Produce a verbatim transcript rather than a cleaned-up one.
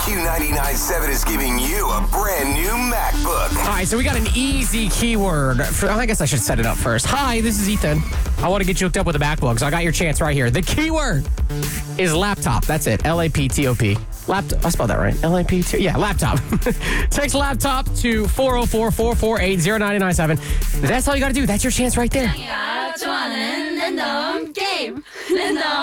Q ninety-nine point seven is giving you a brand new MacBook. All right, so we got an easy keyword. For, I guess I should set it up first. Hi, this is Ethan. I want to get you hooked up with a MacBook, so I got your chance right here. The keyword is laptop. That's it. L A P T O P. Laptop. I spelled that right. L A P T. Yeah, laptop. Text laptop to four oh four, four four eight, oh nine nine seven. That's all you got to do. That's your chance right there. 좋아하는 랜덤 게임 랜덤